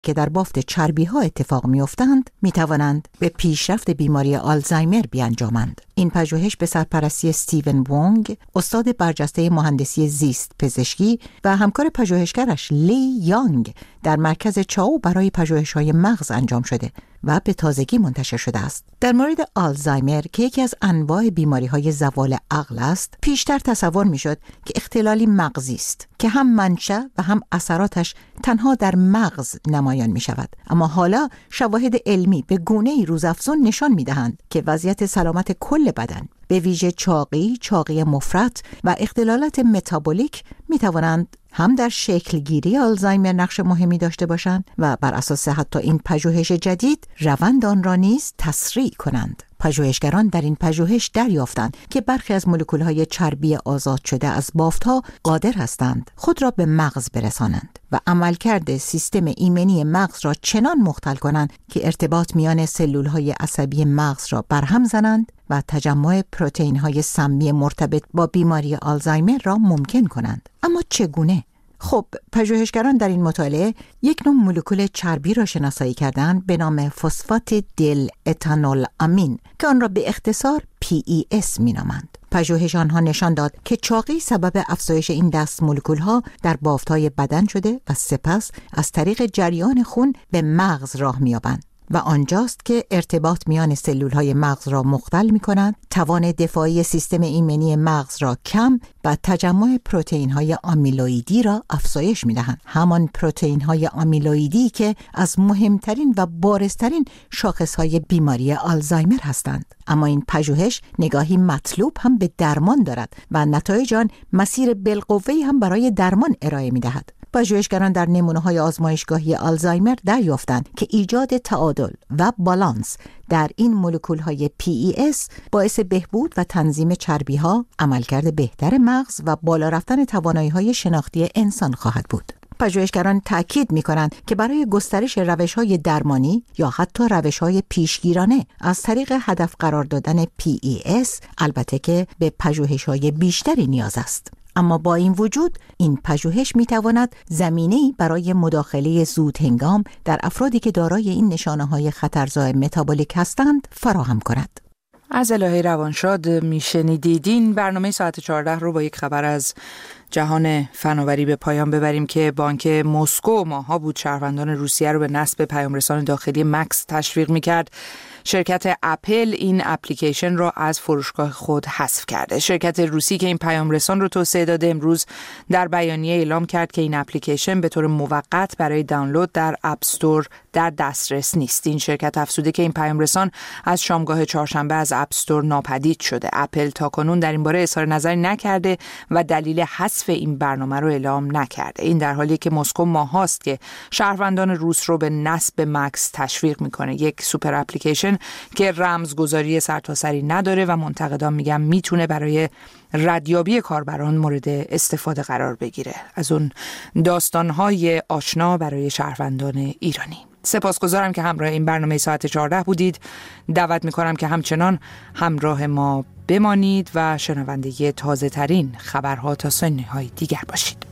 که در بافت چربی‌ها اتفاق می‌افتند می‌توانند به پیشرفت بیماری آلزایمر بیانجامند. این پژوهش به سرپرستی استیون وونگ، استاد برجسته مهندسی زیست پزشکی و همکار پژوهشگرش لی یانگ در مرکز چاو برای پژوهش‌های مغز انجام شده و به تازگی منتشر شده است. در مورد آلزایمر که یکی از انواع بیماری‌های زوال عقل است، پیشتر تصور می‌شد که اختلالی مغزی است که هم منشأ و هم اثراتش تنها در مغز نمایان می‌شود. اما حالا شواهد علمی به گونه‌ای روزافزون نشان می‌دهند که وضعیت سلامت کل بدن، به ویژه چاقی مفرط و اختلالات متابولیک می‌توانند هم در شکلگیری آلزایمر نقش مهمی داشته باشند و بر اساس حتی این پژوهش جدید روند آن را نیز تسریع کنند. پژوهشگران در این پژوهش دریافتند که برخی از مولکول‌های چربی آزاد شده از بافت‌ها قادر هستند خود را به مغز برسانند و عملکرد سیستم ایمنی مغز را چنان مختل کنند که ارتباط میان سلول‌های عصبی مغز را برهم زنند و تجمع پروتئین‌های سمی مرتبط با بیماری آلزایمر را ممکن کنند. اما چگونه؟ خب، پژوهشگران در این مطالعه یک نوع مولکول چربی را شناسایی کردند به نام فسفات دل اتانول امین که آن را به اختصار PES مینامند. پژوهش آنها نشان داد که چاقی سبب افزایش این دست مولکول‌ها در بافت‌های بدن شده و سپس از طریق جریان خون به مغز راه می‌یابند و آنجاست که ارتباط میان سلول‌های مغز را مختل می‌کنند، توان دفاعی سیستم ایمنی مغز را کم و تجمع پروتئین‌های آمیلویدی را افزایش می‌دهند. همان پروتئین‌های آمیلویدی که از مهمترین و بارزترین شاخص‌های بیماری آلزایمر هستند. اما این پژوهش نگاهی مطلوب هم به درمان دارد و نتایج آن مسیر بالقوه‌ای هم برای درمان ارائه می‌دهد. پژوهشگران در نمونه‌های آزمایشگاهی آلزایمر دریافتند که ایجاد تعادل و بالانس در این مولکول‌های PES باعث بهبود و تنظیم چربی‌ها، عملکرد بهتر مغز و بالا رفتن توانایی‌های شناختی انسان خواهد بود. پژوهشگران تأکید می‌کنند که برای گسترش روش‌های درمانی یا حتی روش‌های پیشگیرانه از طریق هدف قرار دادن PES البته که به پژوهش‌های بیشتری نیاز است. اما با این وجود این پژوهش میتواند زمینه‌ای برای مداخله زود هنگام در افرادی که دارای این نشانه‌های خطرزای متابولیک هستند فراهم کند. از الهه روانشاد میشنیدید. این برنامه ساعت 14 رو با یک خبر از جهان فناوری به پایان ببریم که بانک مسکو ماها بود شهروندان روسیه رو به نصب پیامرسان داخلی مکس تشویق میکرد. شرکت اپل این اپلیکیشن را از فروشگاه خود حذف کرده. شرکت روسی که این پیامرسان رو توسعه داده امروز در بیانیه اعلام کرد که این اپلیکیشن به طور موقت برای دانلود در اپ استور در دسترس نیست. این شرکت افزوده که این پیامرسان از شامگاه چهارشنبه از اپ استور ناپدید شده. اپل تاکنون در این باره اظهار نظری نکرده و دلیل حذف این برنامه رو اعلام نکرده. این در حالی که مسکو ماهاست که شهروندان روس رو به نصب مکس تشویق میکنه. یک سوپر اپلیکیشن که رمزگذاری سرتاسری نداره و منتقدان میگن میتونه برای ردیابی کاربران مورد استفاده قرار بگیره. از اون داستانهای آشنا برای شهروندان ایرانی. سپاسگزارم که همراه این برنامه ساعت 14 بودید. دعوت میکنم که همچنان همراه ما بمانید و شنونده تازه ترین خبرها تا سنهای دیگر باشید.